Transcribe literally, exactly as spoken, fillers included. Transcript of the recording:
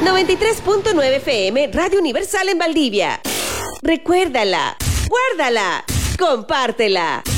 noventa y tres punto nueve F M, Radio Universal en Valdivia. Recuérdala, guárdala, compártela.